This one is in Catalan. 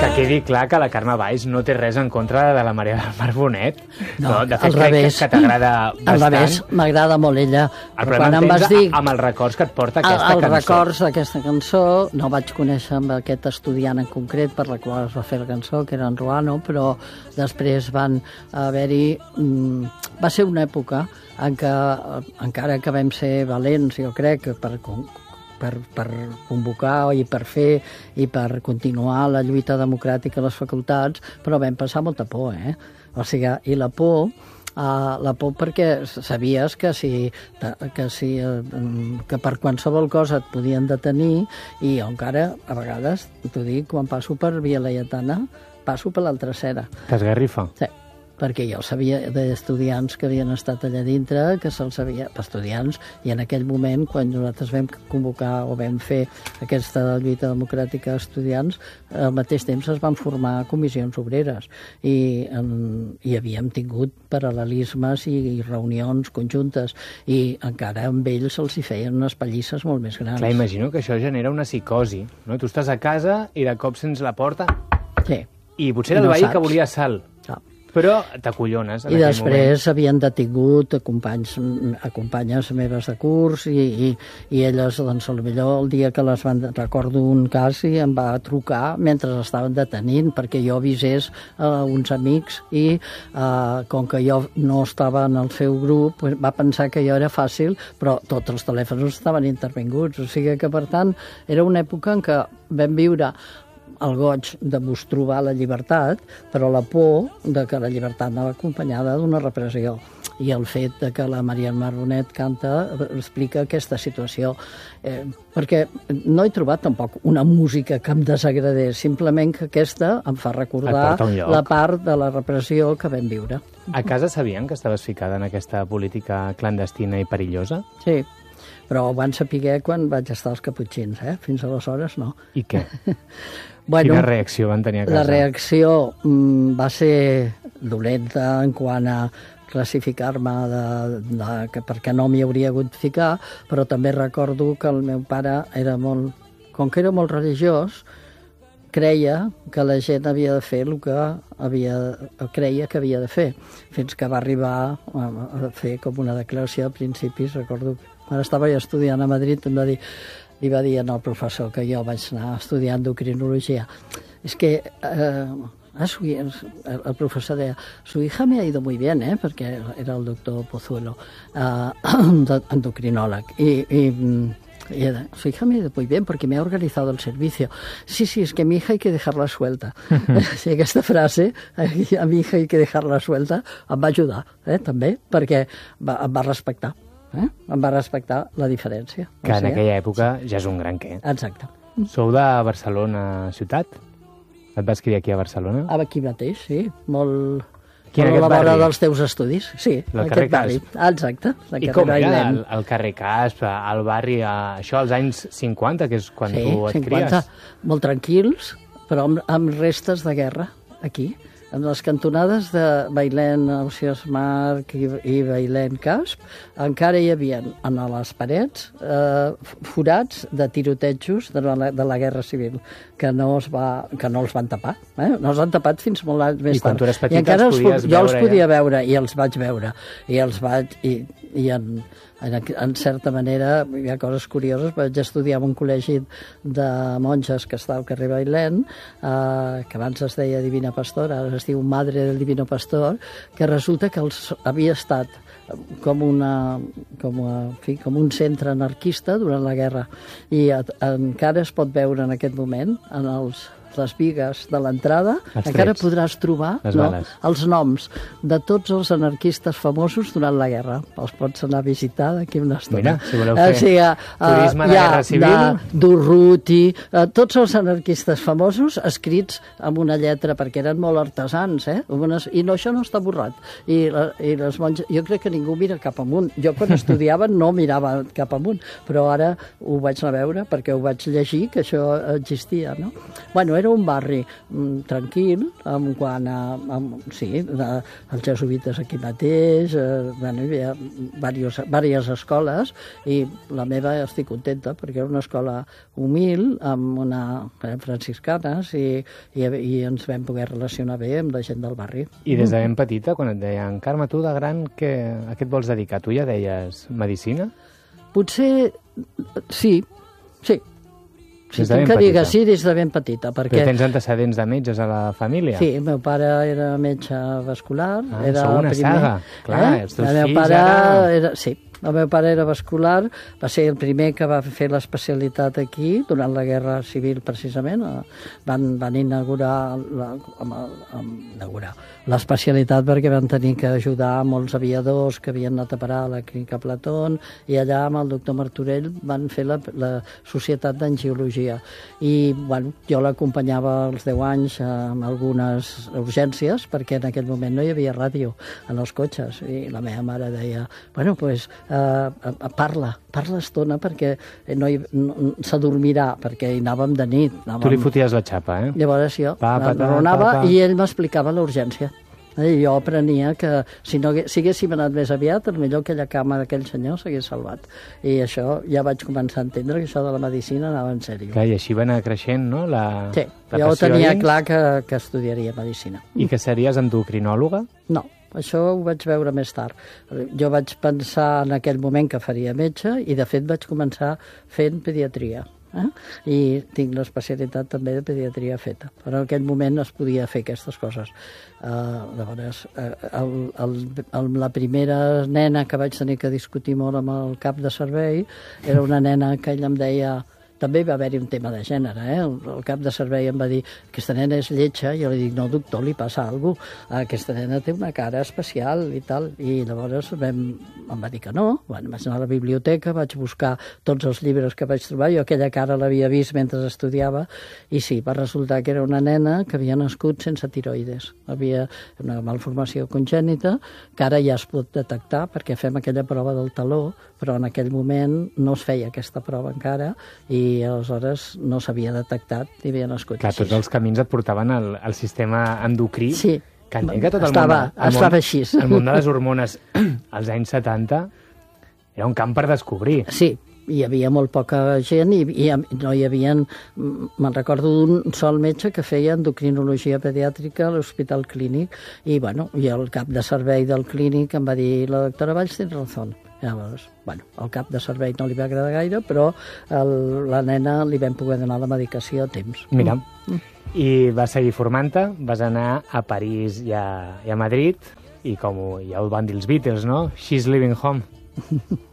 quedi clar que la Carme Valls no té res en contra de la Maria del Mar Bonet. No, de fet, al revés. crec que t'agrada bastant. Al revés, m'agrada molt ella. El problema em tens amb els records que et porta aquesta cançó. Els records d'aquesta cançó, no vaig conèixer amb aquest estudiant en concret per la qual es va fer la cançó, que era en Ruano, però després van haver-hi... Va ser una època en què, encara que vam ser valents, jo crec, per convocar i per fer i per continuar la lluita democràtica a les facultats, però vam passar molta por, O sigui, i la por perquè sabies que per qualsevol cosa et podien detenir, i jo encara, a vegades, t'ho dic, quan passo per Via Laietana, passo per l'altra acera. T'esgarrifa? Sí, perquè jo sabia d'estudiants que havien estat allà dintre, que se'ls sabia, estudiants, i en aquell moment, quan nosaltres vam convocar o vam fer aquesta lluita democràtica d'estudiants, al mateix temps es van formar comissions obreres i havíem tingut paral·lelismes i reunions conjuntes, i encara amb ells se'ls hi feien unes pallisses molt més grans. Clar, imagino que això genera una psicosi, no? Tu estàs a casa i de cop sents la porta... Sí. I potser era el veí que volia sal. Però t'acollones en aquell moment. I després havien detingut companyes meves de curs i elles, doncs, potser el dia que les van... Recordo un cas i em va trucar mentre estaven detenint perquè jo avisés uns amics i com que jo no estava en el seu grup, va pensar que jo era fàcil, però tots els telèfons estaven intervinguts. O sigui que, per tant, era una època en què vam viure el goig de vos trobar la llibertat, però la por de que la llibertat anava acompanyada d'una repressió. I el fet de que la Maria del Mar Bonet canta explica aquesta situació. Perquè no he trobat tampoc una música que em desagradés, simplement que aquesta em fa recordar la part de la repressió que vam viure. A casa sabien que estaves ficada en aquesta política clandestina i perillosa? Sí, però ho van saber quan vaig estar als Caputxins, Fins aleshores no. I què? Quina reacció van tenir a casa? La reacció va ser dolenta en quant a classificar-me perquè no m'hi hauria hagut de ficar, però també recordo que el meu pare era molt... Com que era molt religiós, creia que la gent havia de fer el que creia que havia de fer, fins que va arribar a fer com una declaració a principis. Recordo que quan estava estudiant a Madrid li va dir al professor que jo vaig anar estudiant endocrinologia. És que el professor deia, su hija me ha ido muy bien, perquè era el doctor Pozuelo, endocrinòleg, y su hija me ha ido muy bien porque me ha organizado el servicio. Sí, es que a mi hija hay que dejarla suelta. Sí, aquesta frase, a mi hija hay que dejarla suelta, em va ajudar, també, perquè em va respectar. Em va respectar la diferència. Que en aquella època ja és un gran què. Exacte. Sou de Barcelona ciutat? Et vas criar aquí a Barcelona? Aquí mateix, sí. Molt a la vora dels teus estudis. Sí, aquest barri. Exacte. I com era el carrer Casp, el barri, això als anys 50, que és quan tu et cries? Sí, 50. Molt tranquils, però amb restes de guerra, aquí. En les cantonades de Bailén, Ausiàs Marc i Bailén Casp, encara hi havia a les parets forats de tirotejos de la Guerra Civil, que no els van tapar. No els han tapat fins molt anys més tard. I quan tu eres petita els podies veure? Jo els podia veure i els vaig veure. I en certa manera hi ha coses curioses. Vaig estudiar en un col·legi de monges que està al carrer Bailén, que abans es deia Divina Pastor, ara es diu Madre del Divino Pastor, que resulta que havia estat com un centre anarquista durant la guerra, i encara es pot veure en aquest moment en les bigues de l'entrada, encara podràs trobar els noms de tots els anarquistes famosos durant la guerra. Els pots anar a visitar d'aquí una estona. Mira, si voleu fer turisme de Guerra Civil... D'Urruti, tots els anarquistes famosos escrits amb una lletra, perquè eren molt artesans, i això no està borrat. I les monges... Jo crec que ningú mira cap amunt. Jo quan estudiava no mirava cap amunt, però ara ho vaig anar a veure perquè ho vaig llegir, que això existia, no? Bueno, era un barri tranquil, en quant a... els jesuïtes aquí mateix, bueno, hi havia diverses escoles, i la meva estic contenta, perquè era una escola humil, amb una franciscanes, i ens vam poder relacionar bé amb la gent del barri. I des de ben petita, quan et deien, Carme, tu de gran, a què et vols dedicar? Tu ja deies medicina? Potser sí. Si tinc que dir que sí, des de ben petita. Perquè... Però tens antecedents de metges a la família? Sí, el meu pare era metge vascular. Sou una saga. Clar, els teus fills ara... Sí, el meu pare era vascular, va ser el primer que va fer l'especialitat aquí, durant la Guerra Civil, precisament. Van inaugurar l'especialitat perquè van tenir que ajudar molts aviadors que havien anat a parar a la clínica Platón, i allà amb el doctor Martorell van fer la Societat d'Angiologia. I, bueno, jo l'acompanyava als 10 anys amb algunes urgències, perquè en aquell moment no hi havia ràdio en els cotxes, i la meva mare deia, bueno, doncs parla estona perquè s'adormirà, perquè hi anàvem de nit. Tu li foties la xapa, eh? Llavors jo l'enronava i ell m'explicava la urgència. I jo aprenia que si haguéssim anat més aviat, potser aquella cama d'aquell senyor s'hagués salvat. I això ja vaig començar a entendre que això de la medicina anava en sèrio. Clar, i així va anar creixent, no? Sí, jo tenia clar que estudiaria medicina. I que series endocrinòloga? No, això ho vaig veure més tard. Jo vaig pensar en aquell moment que faria metge, i de fet vaig començar fent pediatria. I tinc l'especialitat també de pediatria feta, però en aquell moment es podia fer aquestes coses. Llavors, la primera nena que vaig tenir que discutir molt amb el cap de servei era una nena que ell em deia... També va haver-hi un tema de gènere, El cap de servei em va dir, aquesta nena és lletja, i jo li dic, no, doctor, li passa alguna cosa. Aquesta nena té una cara especial i tal. I llavors em va dir que no. Bueno, vaig anar a la biblioteca, vaig buscar tots els llibres que vaig trobar, jo aquella cara l'havia vist mentre estudiava, i sí, va resultar que era una nena que havia nascut sense tiroides. Havia una malformació congènita, que ara ja es pot detectar, perquè fem aquella prova del taló, però en aquell moment no es feia aquesta prova encara, i aleshores no s'havia detectat i havia nascut. Clar, tots els camins et portaven al sistema endocrí. Sí, que entenc que tot estava així. El món de les hormones als anys 70 era un camp per descobrir. Sí, hi havia molt poca gent i no hi havia... Me'n recordo d'un sol metge que feia endocrinologia pediàtrica a l'Hospital Clínic, i el cap de servei del clínic em va dir, la doctora Valls té raó. Llavors, el cap de servei no li va agradar gaire, però la nena li vam poder donar la medicació a temps. Mira, i vas seguir formant-te, vas anar a París i a Madrid, i com ja ho van dir els Beatles, no? She's leaving home.